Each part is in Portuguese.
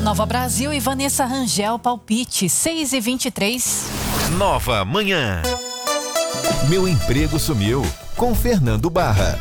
Nova Brasil e Vanessa Rangel, palpite 6h23. Nova Manhã. Meu emprego sumiu, com Fernando Barra.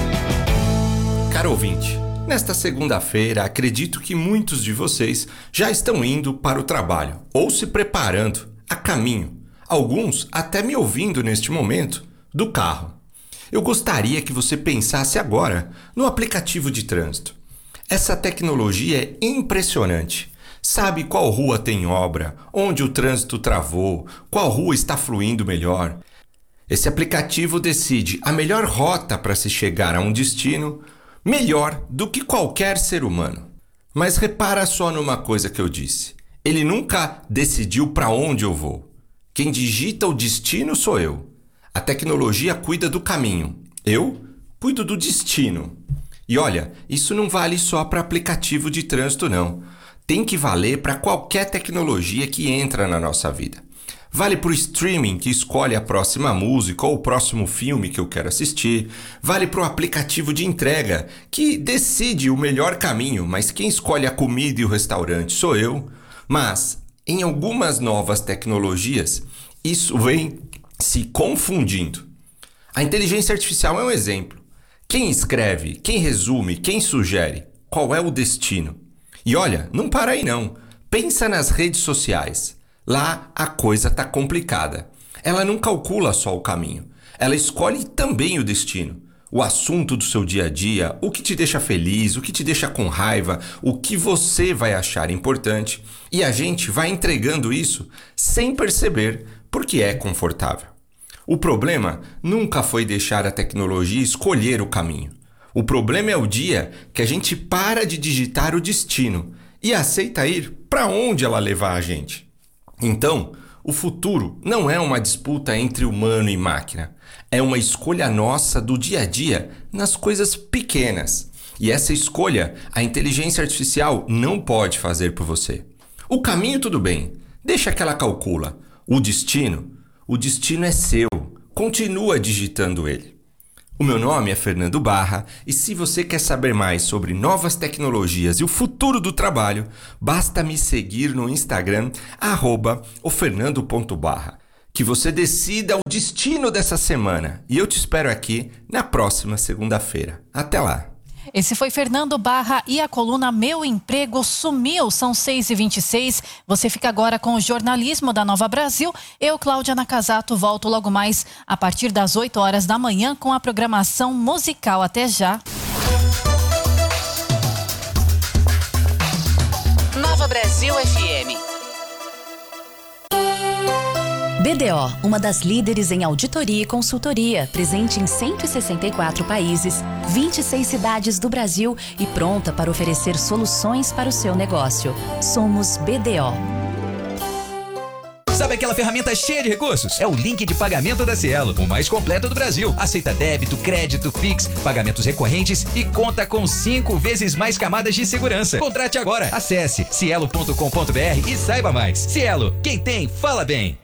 Caro ouvinte, nesta segunda-feira acredito que muitos de vocês já estão indo para o trabalho ou se preparando a caminho. Alguns até me ouvindo neste momento do carro. Eu gostaria que você pensasse agora no aplicativo de trânsito. Essa tecnologia é impressionante. Sabe qual rua tem obra, onde o trânsito travou, qual rua está fluindo melhor. Esse aplicativo decide a melhor rota para se chegar a um destino melhor do que qualquer ser humano. Mas repara só numa coisa que eu disse. Ele nunca decidiu para onde eu vou. Quem digita o destino sou eu. A tecnologia cuida do caminho. Eu cuido do destino. E olha, isso não vale só para aplicativo de trânsito, não. Tem que valer para qualquer tecnologia que entra na nossa vida. Vale para o streaming, que escolhe a próxima música ou o próximo filme que eu quero assistir. Vale para o aplicativo de entrega, que decide o melhor caminho, mas quem escolhe a comida e o restaurante sou eu. Mas, em algumas novas tecnologias, isso vem se confundindo. A inteligência artificial é um exemplo. Quem escreve, quem resume, quem sugere, qual é o destino? E olha, não para aí não. Pensa nas redes sociais. Lá a coisa tá complicada. Ela não calcula só o caminho. Ela escolhe também o destino. O assunto do seu dia a dia, o que te deixa feliz, o que te deixa com raiva, o que você vai achar importante. E a gente vai entregando isso sem perceber, porque é confortável. O problema nunca foi deixar a tecnologia escolher o caminho. O problema é o dia que a gente para de digitar o destino e aceita ir para onde ela levar a gente. Então, o futuro não é uma disputa entre humano e máquina. É uma escolha nossa do dia a dia nas coisas pequenas. E essa escolha a inteligência artificial não pode fazer por você. O caminho tudo bem, deixa que ela calcula. O destino é seu. Continua digitando ele. O meu nome é Fernando Barra e se você quer saber mais sobre novas tecnologias e o futuro do trabalho, basta me seguir no Instagram, @ofernando.barra. Que você decida o destino dessa semana e eu te espero aqui na próxima segunda-feira. Até lá! Esse foi Fernando Barra e a coluna Meu Emprego Sumiu. São 6h26. Você fica agora com o jornalismo da Nova Brasil. Eu, Cláudia Nakazato, volto logo mais a partir das 8 horas da manhã com a programação musical. Até já. Nova Brasil FM. BDO, uma das líderes em auditoria e consultoria, presente em 164 países, 26 cidades do Brasil e pronta para oferecer soluções para o seu negócio. Somos BDO. Sabe aquela ferramenta cheia de recursos? É o link de pagamento da Cielo, o mais completo do Brasil. Aceita débito, crédito, Pix, pagamentos recorrentes e conta com 5 vezes mais camadas de segurança. Contrate agora. Acesse cielo.com.br e saiba mais. Cielo, quem tem, fala bem.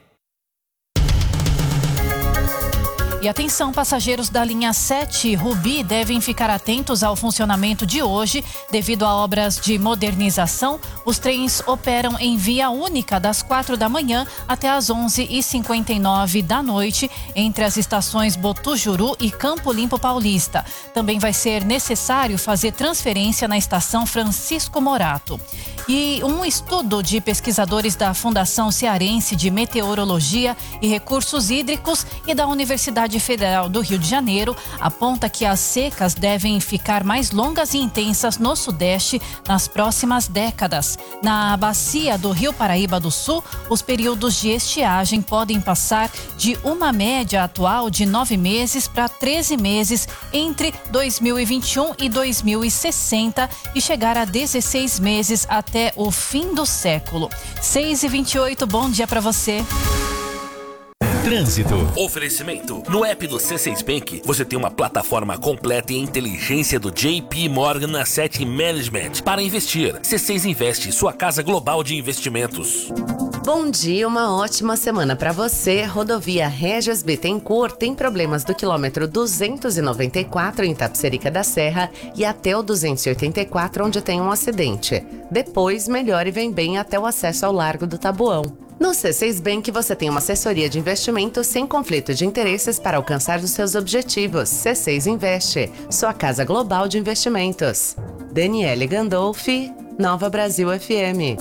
E atenção, passageiros da linha 7 Rubi devem ficar atentos ao funcionamento de hoje. Devido a obras de modernização, os trens operam em via única das 4 da manhã até as 11h59 da noite, entre as estações Botujuru e Campo Limpo Paulista. Também vai ser necessário fazer transferência na estação Francisco Morato. E um estudo de pesquisadores da Fundação Cearense de Meteorologia e Recursos Hídricos e da Universidade Federal do Rio de Janeiro aponta que as secas devem ficar mais longas e intensas no Sudeste nas próximas décadas. Na bacia do Rio Paraíba do Sul, os períodos de estiagem podem passar de uma média atual de 9 meses para 13 meses entre 2021 e 2060 e chegar a 16 meses até o fim do século. 6h28, bom dia para você. Trânsito. Oferecimento. No app do C6 Bank, você tem uma plataforma completa em inteligência do JP Morgan Asset Management para investir. C6 Investe, sua casa global de investimentos. Bom dia, uma ótima semana para você. Rodovia Regis Bittencourt tem problemas do quilômetro 294 em Tapicerica da Serra e até o 284, onde tem um acidente. Depois, melhora e vem bem até o acesso ao Largo do Taboão. No C6 Bank você tem uma assessoria de investimento sem conflito de interesses para alcançar os seus objetivos. C6 Investe, sua casa global de investimentos. Daniele Gandolfi, Nova Brasil FM.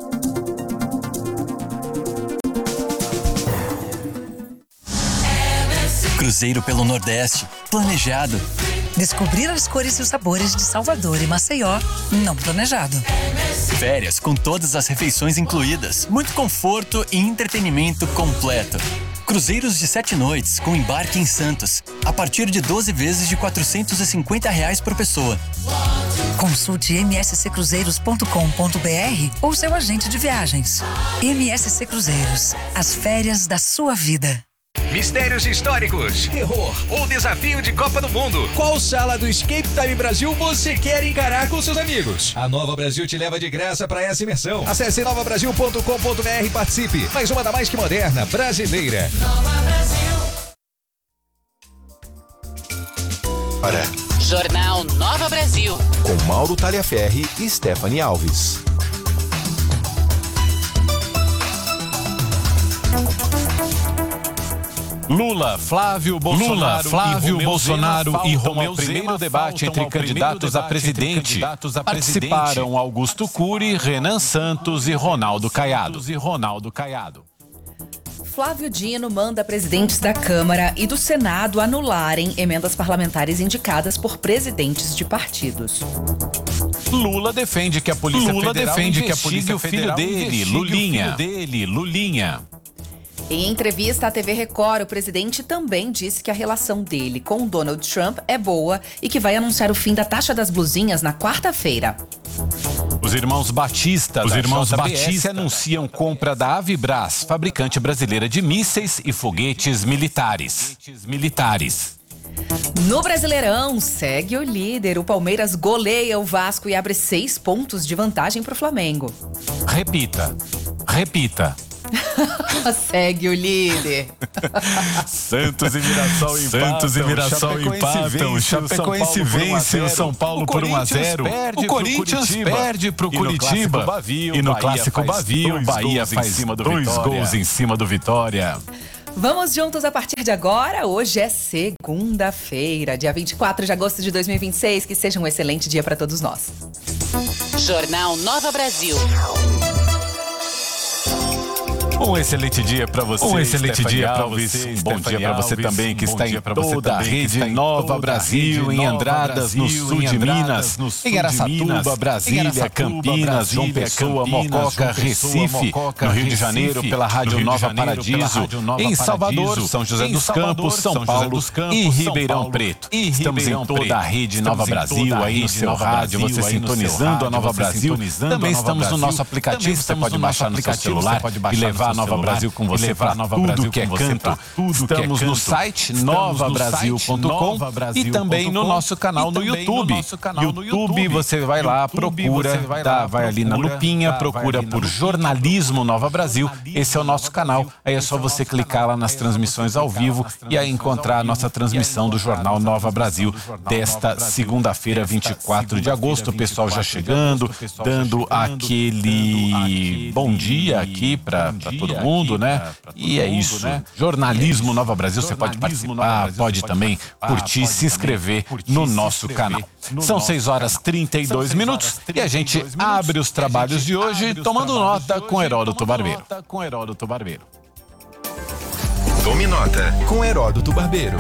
Cruzeiro pelo Nordeste, planejado. Descobrir as cores e os sabores de Salvador e Maceió, não planejado. Férias com todas as refeições incluídas, muito conforto e entretenimento completo. Cruzeiros de 7 noites com embarque em Santos, a partir de 12 vezes de R$ 450 por pessoa. Consulte msccruzeiros.com.br ou seu agente de viagens. MSC Cruzeiros, as férias da sua vida. Mistérios históricos, terror ou desafio de Copa do Mundo. Qual sala do Escape Time Brasil você quer encarar com seus amigos? A Nova Brasil te leva de graça para essa imersão. Acesse novabrasil.com.br e participe. Mais uma da mais que moderna brasileira. Nova Brasil. Jornal Nova Brasil. Com Mauro Talhaferri e Stephanie Alves. Lula, Flávio Bolsonaro e Romeu Zema. Primeiro debate entre candidatos a presidente. Participaram Augusto Cury, Renan Santos e Ronaldo Caiado. Flávio Dino manda presidentes da Câmara e do Senado anularem emendas parlamentares indicadas por presidentes de partidos. Lula defende que a Polícia Federal investigue o filho dele, Lulinha. Em entrevista à TV Record, o presidente também disse que a relação dele com Donald Trump é boa e que vai anunciar o fim da taxa das blusinhas na quarta-feira. Os irmãos Batista anunciam compra da Avibras, fabricante brasileira de mísseis e foguetes militares. No Brasileirão, segue o líder. O Palmeiras goleia o Vasco e abre 6 pontos de vantagem para o Flamengo. Repita. Segue o líder. Santos e Mirassol empatam. Chapecoense vence o São Paulo por 1-0. O Corinthians perde pro Curitiba. E no Clássico Bavio, o Bahia faz 2 gols em cima do Vitória. Vamos juntos a partir de agora. Hoje é segunda-feira, dia 24 de agosto de 2026. Que seja um excelente dia para todos nós. Jornal Nova Brasil. Um excelente dia para você. Um bom dia para você também que está em toda a rede Nova Brasil, em Andradas, no sul de Minas, em Araçatuba, Brasília, Campinas, João Pessoa, Mococa, Recife, no Rio de Janeiro, pela Rádio Nova Paradiso, em Salvador, São José dos Campos, São Paulo e Ribeirão Preto. Estamos em toda a rede Nova Brasil, aí no seu rádio, você sintonizando a Nova Brasil. Também estamos no nosso aplicativo, você pode baixar no seu celular e levar a Nova Brasil com você para tudo que é canto. Estamos no site novabrasil.com e também no nosso canal no YouTube. YouTube, você vai lá, procura, vai ali na lupinha, procura por Jornalismo Nova Brasil. Esse é o nosso canal. Aí é só você clicar lá nas transmissões ao vivo e aí encontrar a nossa transmissão do Jornal Nova Brasil desta segunda-feira, 24 de agosto. O pessoal já chegando, dando aquele bom dia aqui para todo mundo, né? E é isso. Jornalismo Nova Brasil, você pode participar, pode também curtir, se inscrever no nosso canal. São 6h32 e a gente abre os trabalhos de hoje tomando nota com Heródoto Barbeiro. Tome nota com Heródoto Barbeiro.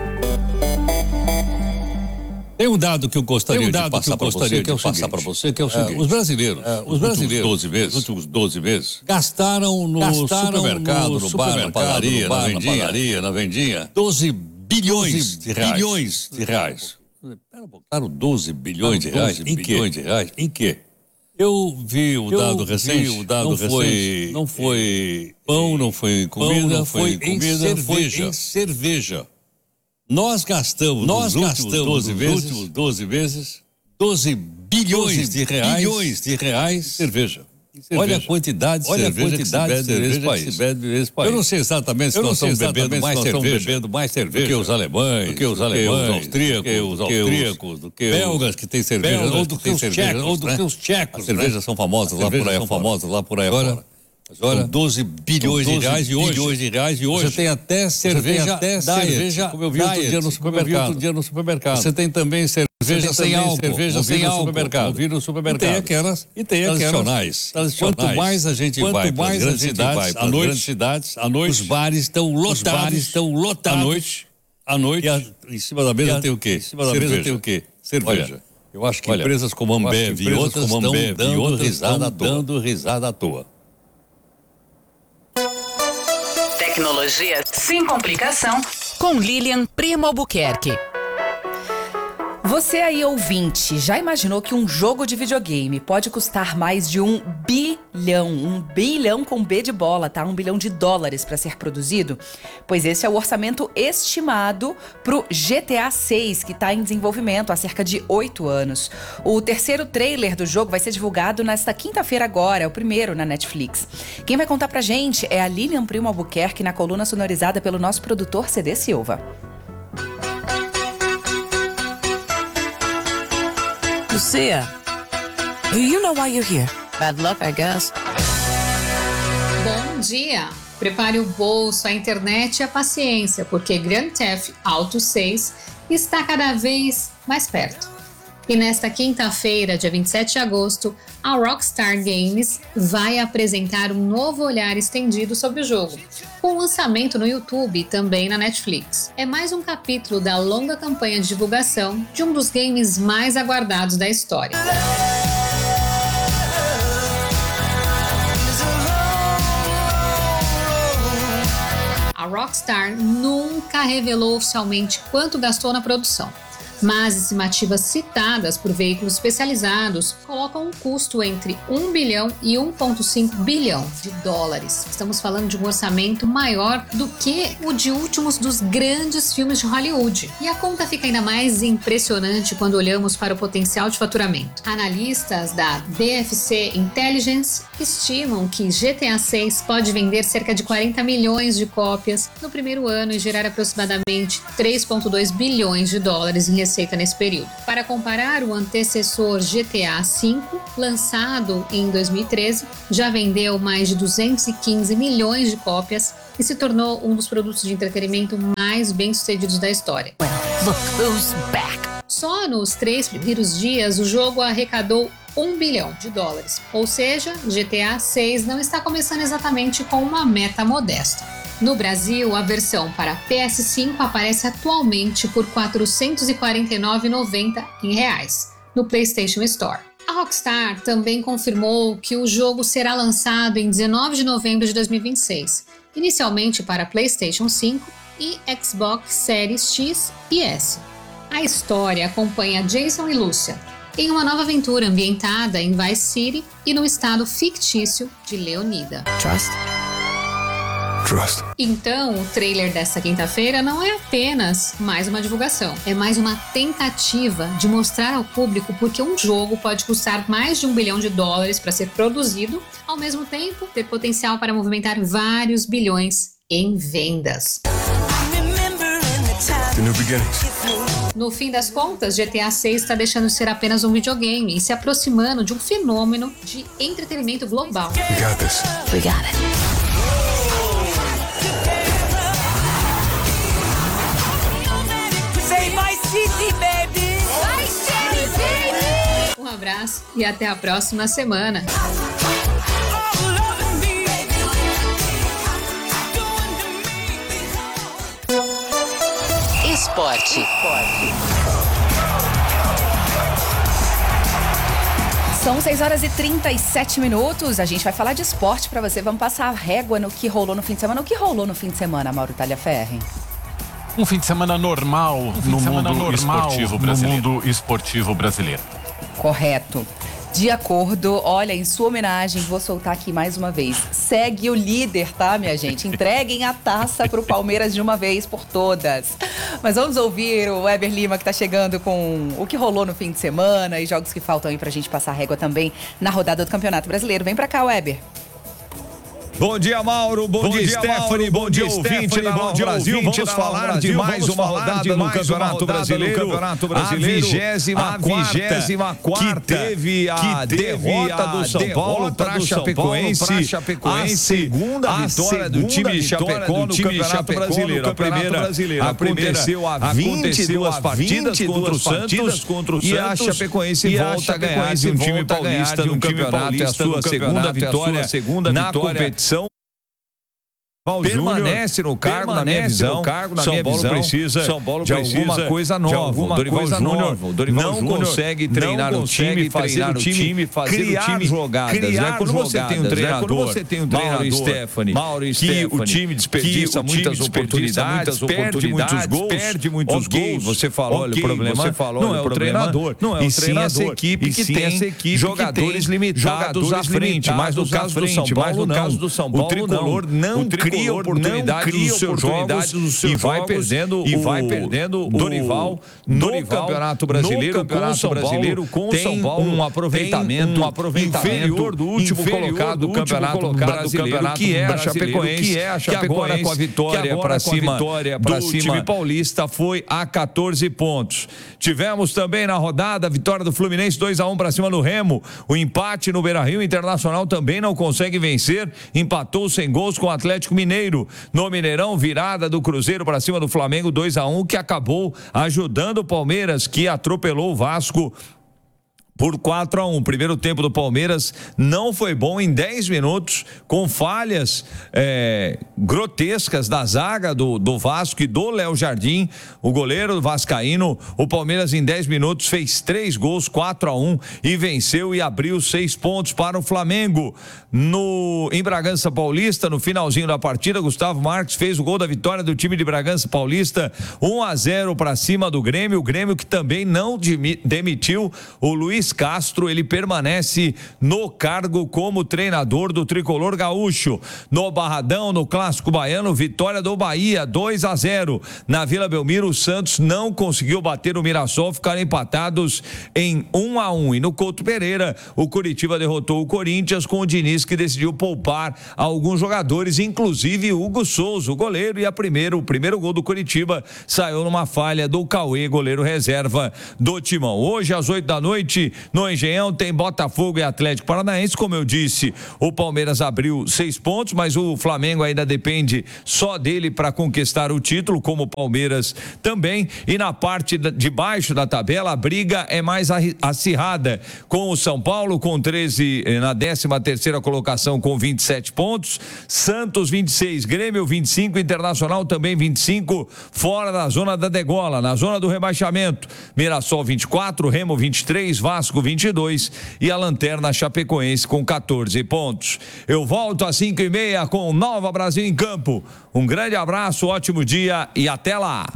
Tem um dado que eu gostaria de passar para você, que é o seguinte. Os brasileiros, nos últimos 12 meses, gastaram no supermercado, no bar, na padaria, na vendinha, 12 bilhões de reais. Gastaram 12 bilhões de reais? Em quê? Eu vi o dado recente, não foi pão, não foi comida, foi em cerveja. Nós gastamos nos últimos 12 meses 12 bilhões de reais em cerveja. Olha a quantidade de cerveja que se bebe nesse país. Eu não sei exatamente se nós estamos bebendo mais cerveja do que os alemães, do que os austríacos, do que os belgas que têm cerveja, ou do que os tchecos. As cervejas são famosas lá por aí fora. Agora, 12 bilhões de reais e hoje você tem até cerveja, como eu vi outro dia no supermercado. Você tem também cerveja sem álcool, ouvi no supermercado. E tem aquelas tradicionais. Quanto mais a gente vai para as grandes cidades, à noite, os bares estão lotados. À noite, em cima da mesa tem o quê? Cerveja. Eu acho que empresas como Ambev e outras estão dando risada à toa. Tecnologia sem complicação Com Lilian Primo Albuquerque. Você aí, ouvinte, já imaginou que um jogo de videogame pode custar mais de $1 bilhão? $1 bilhão com B de bola, tá? $1 bilhão para ser produzido? Pois esse é o orçamento estimado pro GTA 6, que está em desenvolvimento há cerca de 8 anos. O terceiro trailer do jogo vai ser divulgado nesta quinta-feira agora, é o primeiro na Netflix. Quem vai contar pra gente é a Lilian Primo Albuquerque, na coluna sonorizada pelo nosso produtor CD Silva. Lucia, do you know why you're here? Bad luck, I guess. Bom dia! Prepare o bolso, a internet e a paciência, porque Grand Theft Auto 6 está cada vez mais perto. E nesta quinta-feira, dia 27 de agosto, a Rockstar Games vai apresentar um novo olhar estendido sobre o jogo, com lançamento no YouTube e também na Netflix. É mais um capítulo da longa campanha de divulgação de um dos games mais aguardados da história. A Rockstar nunca revelou oficialmente quanto gastou na produção, mas estimativas citadas por veículos especializados colocam um custo entre $1 bilhão e $1,5 bilhão. Estamos falando de um orçamento maior do que o de últimos dos grandes filmes de Hollywood. E a conta fica ainda mais impressionante quando olhamos para o potencial de faturamento. Analistas da BFC Intelligence estimam que GTA 6 pode vender cerca de 40 milhões de cópias no primeiro ano e gerar aproximadamente $3,2 bilhões em receita nesse período. Para comparar, o antecessor GTA V, lançado em 2013, já vendeu mais de 215 milhões de cópias e se tornou um dos produtos de entretenimento mais bem-sucedidos da história. Look who's back. Só nos 3 primeiros dias, o jogo arrecadou $1 bilhão, ou seja, GTA 6 não está começando exatamente com uma meta modesta. No Brasil, a versão para PS5 aparece atualmente por R$ 449,90 no PlayStation Store. A Rockstar também confirmou que o jogo será lançado em 19 de novembro de 2026, inicialmente para PlayStation 5 e Xbox Series X e S. A história acompanha Jason e Lucia em uma nova aventura ambientada em Vice City e no estado fictício de Leonida. Trust. Então, o trailer desta quinta-feira não é apenas mais uma divulgação, é mais uma tentativa de mostrar ao público porque um jogo pode custar mais de $1 bilhão para ser produzido, ao mesmo tempo ter potencial para movimentar vários bilhões em vendas. No fim das contas, GTA 6 está deixando de ser apenas um videogame e se aproximando de um fenômeno de entretenimento global. We got it. Um abraço e até a próxima semana. Esporte. São 6h37. A gente vai falar de esporte pra você. Vamos passar a régua no que rolou no fim de semana. O que rolou no fim de semana, Mauro Talhaferri? Um fim de semana normal no mundo esportivo brasileiro. Correto. De acordo, olha, em sua homenagem, vou soltar aqui mais uma vez. Segue o líder, tá, minha gente? Entreguem a taça pro Palmeiras de uma vez por todas. Mas vamos ouvir o Weber Lima, que tá chegando com o que rolou no fim de semana e jogos que faltam aí pra gente passar a régua também na rodada do Campeonato Brasileiro. Vem pra cá, Weber. Bom dia, Mauro. Bom dia, Stephanie. Bom dia, ouvinte da Nova Brasil. Vamos falar de mais uma rodada no Campeonato Brasileiro. A 24ª que teve a derrota do São Paulo para Chapecoense. A segunda vitória do time de Chapecó no Campeonato Brasileiro. A primeira aconteceu há 22 partidas contra o Santos. E a Chapecoense volta a ganhar de um time paulista no campeonato. É a sua segunda vitória na competição. Permanece no cargo, na minha visão. São Paulo precisa de alguma coisa nova. Dorival Júnior não consegue treinar o time, fazer o time criar jogadas. Quando você tem um treinador, Mauro e Stephanie, que o time desperdiça muitas oportunidades, perde muitos gols. Você falou, olha, o problema não é o treinador, e sim essa equipe que tem jogadores limitados à frente. Mas no caso do São Paulo, não. O tricolor não cria oportunidade dos seus jogos e vai perdendo o Dorival no Campeonato Brasileiro com o São Paulo um aproveitamento inferior do último colocado do Campeonato Brasileiro, que é a Chapecoense, que agora com a vitória para cima do time paulista foi a 14 pontos. Tivemos também na rodada a vitória do Fluminense 2-1 para cima do Remo, o empate no Beira-Rio. Internacional também não consegue vencer, empatou sem gols com o Atlético Mineiro. No Mineirão, virada do Cruzeiro para cima do Flamengo 2-1, que acabou ajudando o Palmeiras, que atropelou o Vasco por 4-1. Primeiro tempo do Palmeiras não foi bom em 10 minutos, com falhas grotescas da zaga do Vasco e do Léo Jardim, o goleiro vascaíno. O Palmeiras em 10 minutos fez 3 gols, 4-1 e venceu e abriu 6 pontos para o Flamengo. Em Bragança Paulista, no finalzinho da partida, Gustavo Marques fez o gol da vitória do time de Bragança Paulista, 1-0 para cima do Grêmio. O Grêmio que também não demitiu o Luiz Castro, ele permanece no cargo como treinador do tricolor gaúcho. No Barradão, no Clássico Baiano, vitória do Bahia 2-0. Na Vila Belmiro, o Santos não conseguiu bater o Mirassol, ficaram empatados em 1-1. E no Couto Pereira, o Coritiba derrotou o Corinthians com o Diniz, que decidiu poupar alguns jogadores, inclusive Hugo Souza, o goleiro, e o primeiro gol do Coritiba saiu numa falha do Cauê, goleiro reserva do Timão. Hoje às 8 da noite no Engenhão tem Botafogo e Atlético Paranaense. Como eu disse, o Palmeiras abriu 6 pontos, mas o Flamengo ainda depende só dele para conquistar o título, como o Palmeiras também. E na parte de baixo da tabela, a briga é mais acirrada, com o São Paulo com 13 na 13ª colocação com 27 pontos, Santos 26, Grêmio 25, Internacional também 25, fora da zona da degola, na zona do rebaixamento, Mirassol 24, Remo 23, Vasco 22 e a lanterna Chapecoense com 14 pontos. Eu volto às 5h30 com Nova Brasil em Campo. Um grande abraço, ótimo dia e até lá.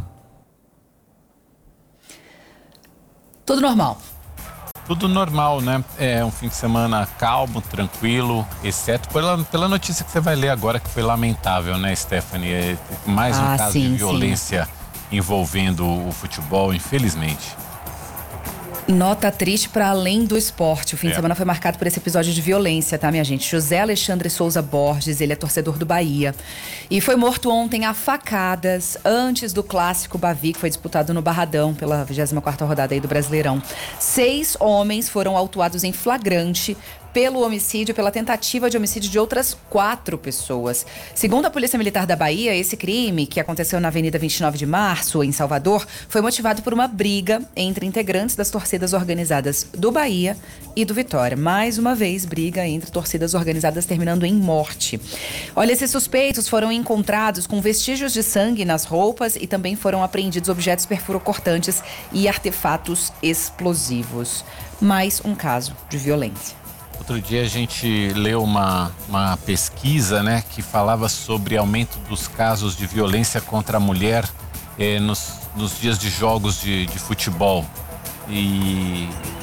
Tudo normal. Tudo normal, né? É um fim de semana calmo, tranquilo, exceto pela notícia que você vai ler agora, que foi lamentável, né, Stephanie? Mais um caso de violência envolvendo o futebol, infelizmente. Nota triste para além do esporte. O fim de semana foi marcado por esse episódio de violência, tá, minha gente? José Alexandre Souza Borges, ele é torcedor do Bahia. E foi morto ontem a facadas, antes do clássico Bavi, que foi disputado no Barradão, pela 24ª rodada aí do Brasileirão. 6 homens foram autuados em flagrante pelo homicídio, pela tentativa de homicídio de outras 4 pessoas. Segundo a Polícia Militar da Bahia, esse crime, que aconteceu na Avenida 29 de Março, em Salvador, foi motivado por uma briga entre integrantes das torcidas organizadas do Bahia e do Vitória. Mais uma vez, briga entre torcidas organizadas terminando em morte. Olha, esses suspeitos foram encontrados com vestígios de sangue nas roupas e também foram apreendidos objetos perfurocortantes e artefatos explosivos. Mais um caso de violência. Outro dia a gente leu uma pesquisa, né, que falava sobre aumento dos casos de violência contra a mulher nos dias de jogos de futebol. E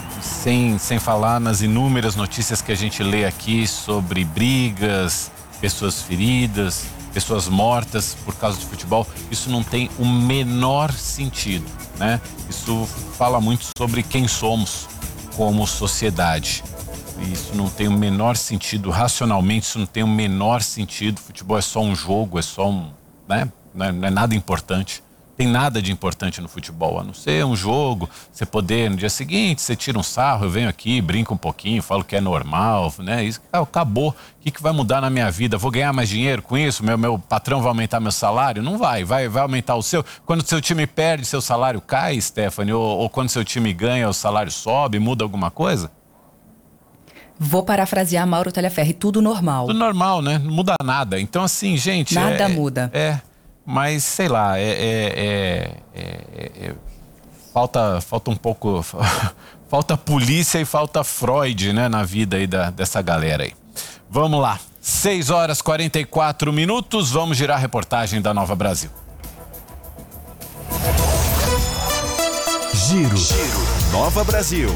sem falar nas inúmeras notícias que a gente lê aqui sobre brigas, pessoas feridas, pessoas mortas por causa de futebol. Isso não tem o menor sentido, né? Isso fala muito sobre quem somos como sociedade. Isso não tem o menor sentido, racionalmente isso não tem o menor sentido. Futebol é só um jogo, é só né? Não é nada importante. Tem nada de importante no futebol, a não ser um jogo, você poder, no dia seguinte, você tira um sarro, eu venho aqui, brinco um pouquinho, falo que é normal, né? Isso acabou. O que vai mudar na minha vida? Vou ganhar mais dinheiro com isso? Meu patrão vai aumentar meu salário? Não vai aumentar o seu. Quando o seu time perde, seu salário cai, Stephanie? Ou quando seu time ganha, o salário sobe, muda alguma coisa? Vou parafrasear Mauro Talhaferri, tudo normal. Tudo normal, né? Não muda nada. Então, assim, gente... Nada muda. Mas, sei lá, falta um pouco, falta polícia e falta Freud, né, na vida aí dessa galera aí. Vamos lá, 6h44, vamos girar a reportagem da Nova Brasil. Giro Nova Brasil.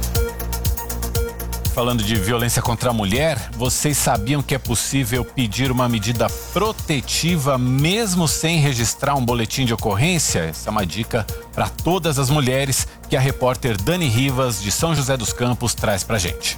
Falando de violência contra a mulher, vocês sabiam que é possível pedir uma medida protetiva mesmo sem registrar um boletim de ocorrência? Essa é uma dica para todas as mulheres que a repórter Dani Rivas, de São José dos Campos, traz pra gente.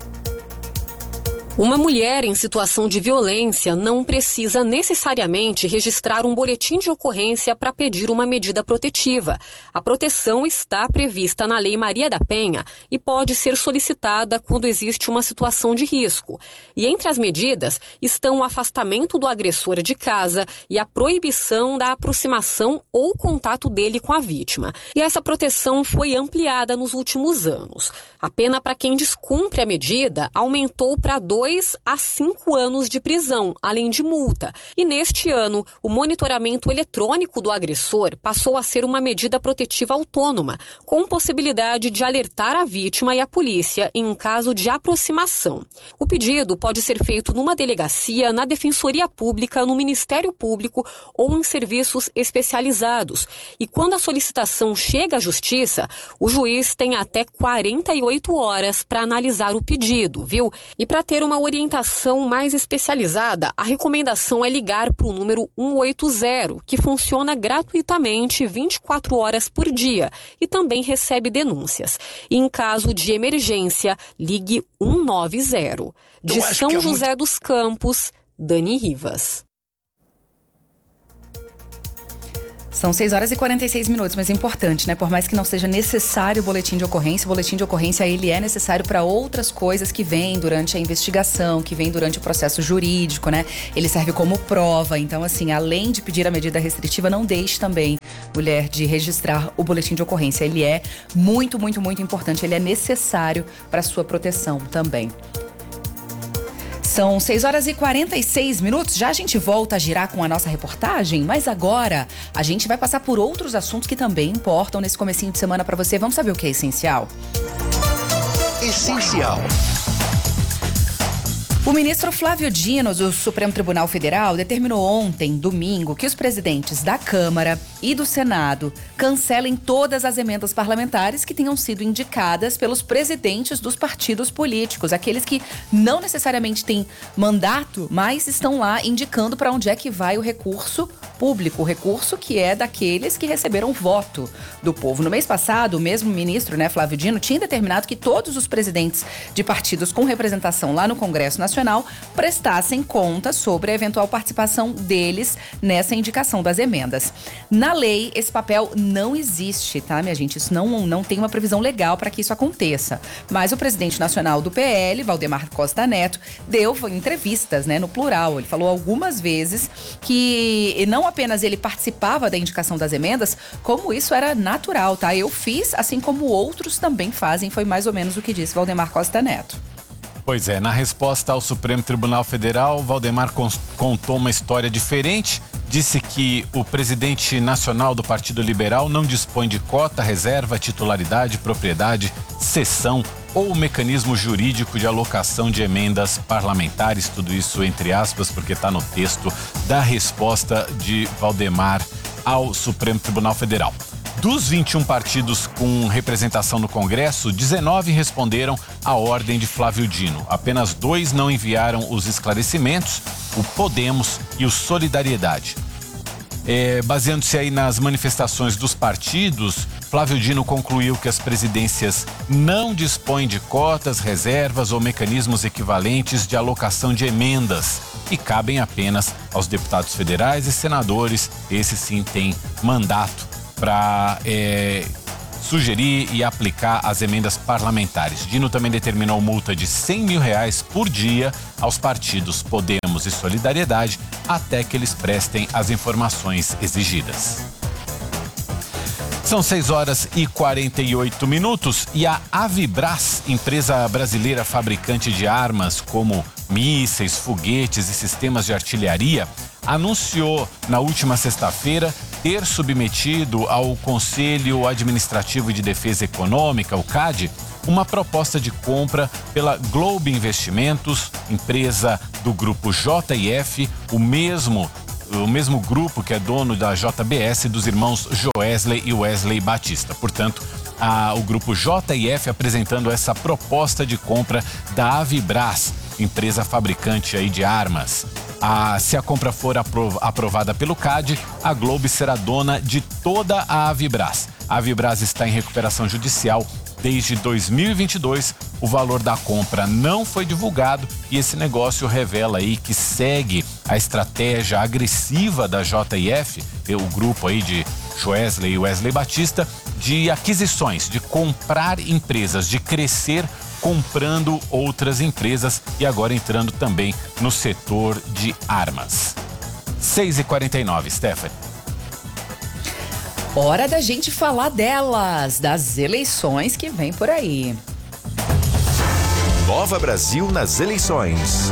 Uma mulher em situação de violência não precisa necessariamente registrar um boletim de ocorrência para pedir uma medida protetiva. A proteção está prevista na Lei Maria da Penha e pode ser solicitada quando existe uma situação de risco. E entre as medidas estão o afastamento do agressor de casa e a proibição da aproximação ou contato dele com a vítima. E essa proteção foi ampliada nos últimos anos. A pena para quem descumpre a medida aumentou para 2 a 5 anos de prisão, além de multa. E neste ano, o monitoramento eletrônico do agressor passou a ser uma medida protetiva autônoma, com possibilidade de alertar a vítima e a polícia em caso de aproximação. O pedido pode ser feito numa delegacia, na Defensoria Pública, no Ministério Público ou em serviços especializados. E quando a solicitação chega à Justiça, o juiz tem até 48 horas para analisar o pedido, viu? E para ter uma orientação mais especializada, a recomendação é ligar para o número 180, que funciona gratuitamente 24 horas por dia e também recebe denúncias. E em caso de emergência, ligue 190. De São José dos Campos, Dani Rivas. São 6h46, mas é importante, né? Por mais que não seja necessário o boletim de ocorrência ele é necessário para outras coisas que vêm durante a investigação, que vêm durante o processo jurídico, né? Ele serve como prova, então assim, além de pedir a medida restritiva, não deixe também, mulher, de registrar o boletim de ocorrência. Ele é muito, muito, muito importante, ele é necessário para sua proteção também. São 6h46, já a gente volta a girar com a nossa reportagem, mas agora a gente vai passar por outros assuntos que também importam nesse comecinho de semana para você. Vamos saber o que é essencial? Essencial. O ministro Flávio Dino, do Supremo Tribunal Federal, determinou ontem, domingo, que os presidentes da Câmara e do Senado cancelem todas as emendas parlamentares que tenham sido indicadas pelos presidentes dos partidos políticos, aqueles que não necessariamente têm mandato, mas estão lá indicando para onde é que vai o recurso público, o recurso que é daqueles que receberam voto do povo. No mês passado, o mesmo ministro, Flávio Dino, tinha determinado que todos os presidentes de partidos com representação lá no Congresso Nacional prestassem conta sobre a eventual participação deles nessa indicação das emendas. Na lei, esse papel não existe, tá, minha gente? Isso não tem uma previsão legal para que isso aconteça. Mas o presidente nacional do PL, Valdemar Costa Neto, deu entrevistas, no plural. Ele falou algumas vezes que não apenas ele participava da indicação das emendas, como isso era natural, tá? Eu fiz, assim como outros também fazem, foi mais ou menos o que disse Valdemar Costa Neto. Pois é, na resposta ao Supremo Tribunal Federal, Valdemar contou uma história diferente. Disse que o presidente nacional do Partido Liberal não dispõe de cota, reserva, titularidade, propriedade, cessão ou mecanismo jurídico de alocação de emendas parlamentares. Tudo isso entre aspas, porque está no texto da resposta de Valdemar ao Supremo Tribunal Federal. Dos 21 partidos com representação no Congresso, 19 responderam à ordem de Flávio Dino. Apenas 2 não enviaram os esclarecimentos, o Podemos e o Solidariedade. Baseando-se aí nas manifestações dos partidos, Flávio Dino concluiu que as presidências não dispõem de cotas, reservas ou mecanismos equivalentes de alocação de emendas e cabem apenas aos deputados federais e senadores. Esses sim têm mandato para sugerir e aplicar as emendas parlamentares. Dino também determinou multa de R$100 mil por dia aos partidos Podemos e Solidariedade até que eles prestem as informações exigidas. São 6h48 e a Avibras, empresa brasileira fabricante de armas como mísseis, foguetes e sistemas de artilharia, anunciou na última sexta-feira ter submetido ao Conselho Administrativo de Defesa Econômica, o CAD, uma proposta de compra pela Globe Investimentos, empresa do grupo JF, o mesmo grupo que é dono da JBS, dos irmãos Joesley e Wesley Batista. Portanto, o grupo JF apresentando essa proposta de compra da Avibras, empresa fabricante aí de armas. Se a compra for aprovada pelo CAD, a Globe será dona de toda a Avibras. A Avibras está em recuperação judicial desde 2022. O valor da compra não foi divulgado e esse negócio revela aí que segue a estratégia agressiva da JF, o grupo aí de Joesley e Wesley Batista, de aquisições, de comprar empresas, de crescer comprando outras empresas e agora entrando também no setor de armas. 6h49, Stephanie. Hora da gente falar delas, das eleições que vem por aí. Nova Brasil nas eleições.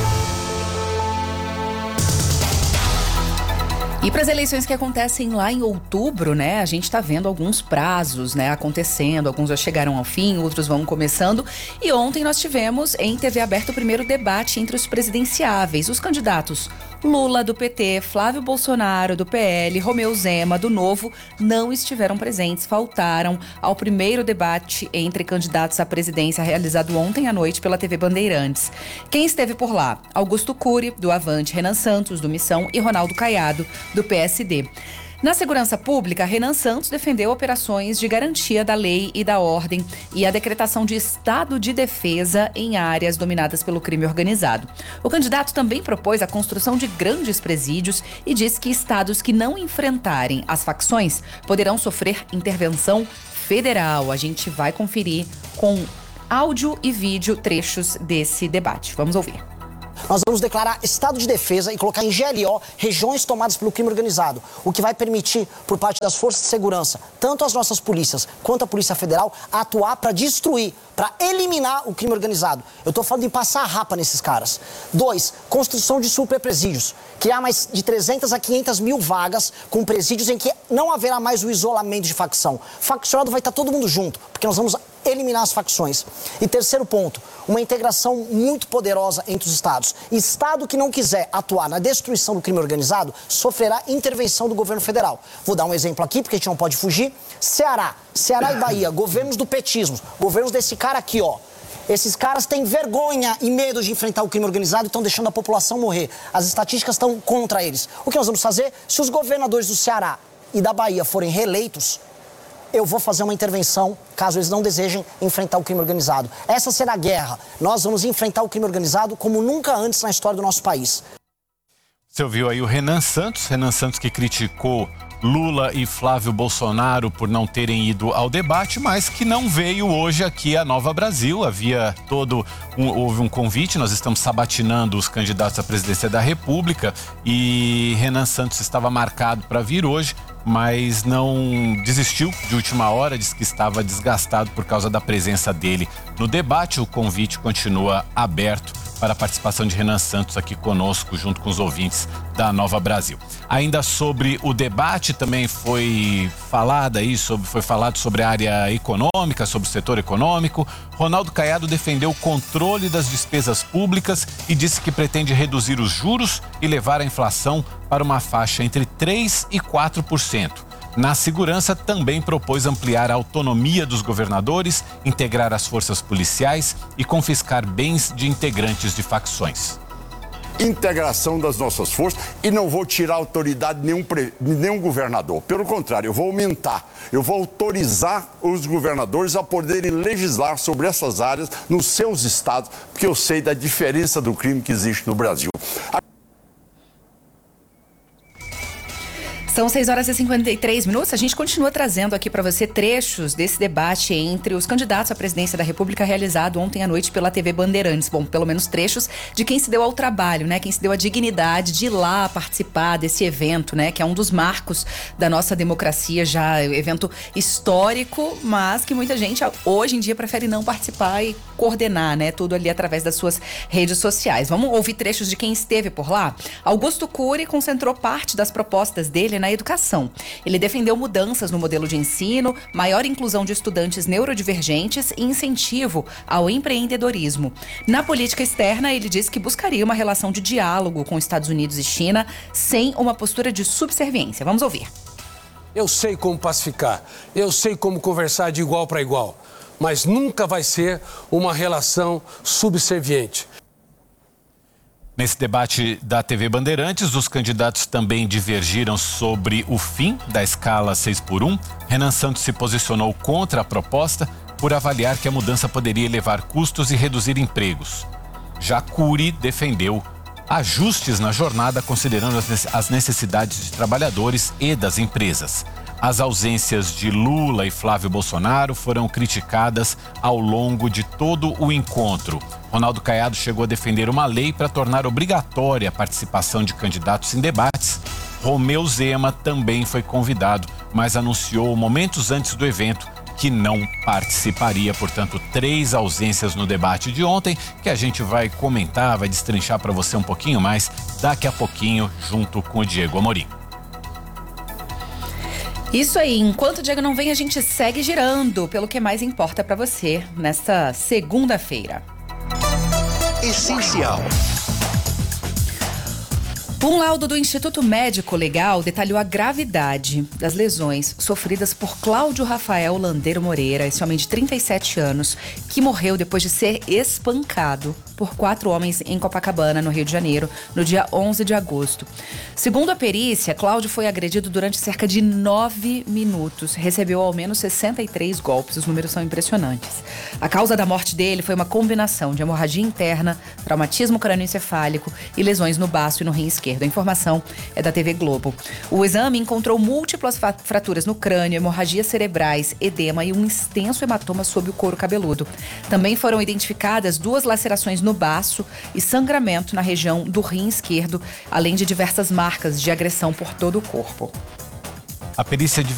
E para as eleições que acontecem lá em outubro, né, a gente está vendo alguns prazos, né, acontecendo, alguns já chegaram ao fim, outros vão começando. E ontem nós tivemos em TV aberta o primeiro debate entre os presidenciáveis, os candidatos Lula, do PT, Flávio Bolsonaro, do PL, Romeu Zema, do Novo, não estiveram presentes, faltaram ao primeiro debate entre candidatos à presidência realizado ontem à noite pela TV Bandeirantes. Quem esteve por lá? Augusto Cury, do Avante, Renan Santos, do Missão e Ronaldo Caiado, do PSD. Na segurança pública, Renan Santos defendeu operações de garantia da lei e da ordem e a decretação de estado de defesa em áreas dominadas pelo crime organizado. O candidato também propôs a construção de grandes presídios e disse que estados que não enfrentarem as facções poderão sofrer intervenção federal. A gente vai conferir com áudio e vídeo trechos desse debate. Vamos ouvir. Nós vamos declarar estado de defesa e colocar em GLO regiões tomadas pelo crime organizado, o que vai permitir, por parte das forças de segurança, tanto as nossas polícias quanto a Polícia Federal, atuar para destruir, para eliminar o crime organizado. Eu estou falando em passar a rapa nesses caras. 2, construção de superpresídios. Criar mais de 300 a 500 mil vagas com presídios em que não haverá mais o isolamento de facção. Faccionado vai estar todo mundo junto, porque nós vamos eliminar as facções. E terceiro ponto, uma integração muito poderosa entre os estados. Estado que não quiser atuar na destruição do crime organizado sofrerá intervenção do governo federal. Vou dar um exemplo aqui, porque a gente não pode fugir. Ceará e Bahia, governos do petismo, governos desse cara aqui, ó. Esses caras têm vergonha e medo de enfrentar o crime organizado e estão deixando a população morrer. As estatísticas estão contra eles. O que nós vamos fazer? Se os governadores do Ceará e da Bahia forem reeleitos, eu vou fazer uma intervenção, caso eles não desejem enfrentar o crime organizado. Essa será a guerra. Nós vamos enfrentar o crime organizado como nunca antes na história do nosso país. Você ouviu aí o Renan Santos que criticou Lula e Flávio Bolsonaro por não terem ido ao debate, mas que não veio hoje aqui a Nova Brasil. Houve um convite, nós estamos sabatinando os candidatos à presidência da República e Renan Santos estava marcado para vir hoje, mas não desistiu de última hora, disse que estava desgastado por causa da presença dele no debate. O convite continua aberto para a participação de Renan Santos aqui conosco, junto com os ouvintes da Nova Brasil. Ainda sobre o debate, também foi falado sobre a área econômica, sobre o setor econômico. Ronaldo Caiado defendeu o controle das despesas públicas e disse que pretende reduzir os juros e levar a inflação para uma faixa entre 3% e 4%. Na segurança, também propôs ampliar a autonomia dos governadores, integrar as forças policiais e confiscar bens de integrantes de facções. Integração das nossas forças e não vou tirar a autoridade de nenhum governador. Pelo contrário, eu vou aumentar, eu vou autorizar os governadores a poderem legislar sobre essas áreas nos seus estados, porque eu sei da diferença do crime que existe no Brasil. São 6h53. A gente continua trazendo aqui para você trechos desse debate entre os candidatos à presidência da República realizado ontem à noite pela TV Bandeirantes. Bom, pelo menos trechos de quem se deu ao trabalho, né? Quem se deu a dignidade de ir lá participar desse evento, né? Que é um dos marcos da nossa democracia, já evento histórico, mas que muita gente hoje em dia prefere não participar e coordenar, né? Tudo ali através das suas redes sociais. Vamos ouvir trechos de quem esteve por lá? Augusto Cury concentrou parte das propostas dele na educação. Ele defendeu mudanças no modelo de ensino, maior inclusão de estudantes neurodivergentes e incentivo ao empreendedorismo. Na política externa, ele disse que buscaria uma relação de diálogo com Estados Unidos e China sem uma postura de subserviência. Vamos ouvir. Eu sei como pacificar, eu sei como conversar de igual para igual, mas nunca vai ser uma relação subserviente. Nesse debate da TV Bandeirantes, os candidatos também divergiram sobre o fim da escala 6x1. Renan Santos se posicionou contra a proposta por avaliar que a mudança poderia elevar custos e reduzir empregos. Já Cury defendeu ajustes na jornada, considerando as necessidades de trabalhadores e das empresas. As ausências de Lula e Flávio Bolsonaro foram criticadas ao longo de todo o encontro. Ronaldo Caiado chegou a defender uma lei para tornar obrigatória a participação de candidatos em debates. Romeu Zema também foi convidado, mas anunciou momentos antes do evento que não participaria. Portanto, 3 ausências no debate de ontem, que a gente vai comentar, vai destrinchar para você um pouquinho mais daqui a pouquinho, junto com o Diego Amorim. Isso aí, enquanto o Diego não vem, a gente segue girando pelo que mais importa para você nesta segunda-feira. Essencial. Um laudo do Instituto Médico Legal detalhou a gravidade das lesões sofridas por Cláudio Rafael Landeiro Moreira, esse homem de 37 anos, que morreu depois de ser espancado por 4 homens em Copacabana, no Rio de Janeiro, no dia 11 de agosto. Segundo a perícia, Cláudio foi agredido durante cerca de 9 minutos. Recebeu ao menos 63 golpes, os números são impressionantes. A causa da morte dele foi uma combinação de hemorragia interna, traumatismo crânioencefálico e lesões no baço e no rim esquerdo. A informação é da TV Globo. O exame encontrou múltiplas fraturas no crânio, hemorragias cerebrais, edema e um extenso hematoma sob o couro cabeludo. Também foram identificadas 2 lacerações no baço e sangramento na região do rim esquerdo, além de diversas marcas de agressão por todo o corpo. A perícia